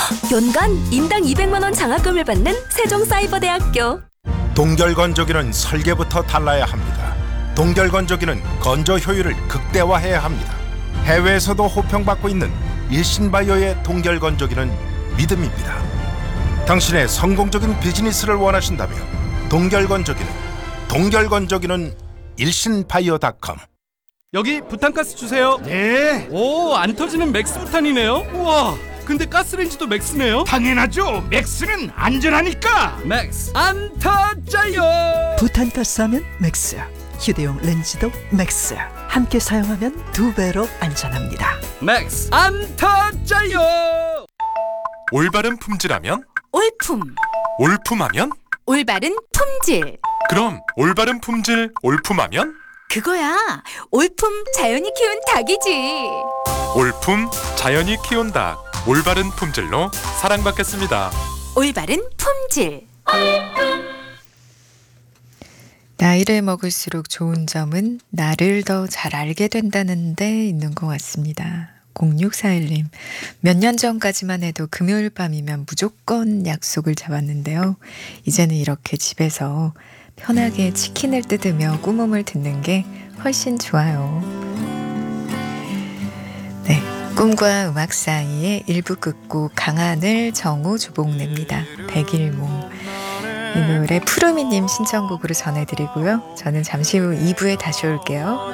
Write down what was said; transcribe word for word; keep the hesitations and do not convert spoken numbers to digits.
연간 인당 이백만 원 장학금을 받는 세종사이버대학교. 동결건조기는 설계부터 달라야 합니다. 동결건조기는 건조 효율을 극대화해야 합니다. 해외에서도 호평받고 있는 일신바이오의 동결건조기는 믿음입니다. 당신의 성공적인 비즈니스를 원하신다면 동결건조기는 동결건조기는 일신바이오닷컴. 여기 부탄가스 주세요. 네, 오, 안 터지는 맥스 부탄이네요. 우와, 근데 가스레인지도 맥스네요. 당연하죠. 맥스는 안전하니까. 맥스 안 터져요. 부탄가스 하면 맥스, 휴대용 렌즈도 맥스. 함께 사용하면 두 배로 안전합니다. 맥스 안 터져요. 올바른 품질하면? 올품. 올품하면? 올바른 품질. 그럼 올바른 품질 올품하면? 그거야. 올품 자연이 키운 닭이지. 올품 자연이 키운 닭, 올바른 품질로 사랑받겠습니다. 올바른 품질. 나이를 먹을수록 좋은 점은 나를 더 잘 알게 된다는 데 있는 것 같습니다. 공육사일 님, 몇 년 전까지만 해도 금요일 밤이면 무조건 약속을 잡았는데요. 이제는 이렇게 집에서 편하게 치킨을 뜯으며 꾸mom을 듣는 게 훨씬 좋아요. 네, 꿈과 음악 사이의 일부 끝곡 강하늘 정우 주복냅니다. 백일몽. 이 노래 푸르미님 신청곡으로 전해드리고요. 저는 잠시 후 이 부에 다시 올게요.